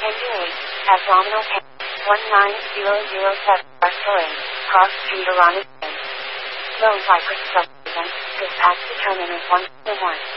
ND8, abdominal pain, 19007, Barcelona, cross street Iran. Low fibrous substance, this past determinant 1 to 1.